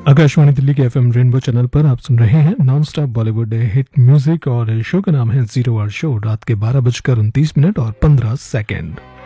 आकाशवाणी दिल्ली के FM rainbow channel पर आप सुन रहे हैं non stop Bollywood hit music और शो का नाम है 0 आवर शो। रात के 12:29 और 15 सेकेंड।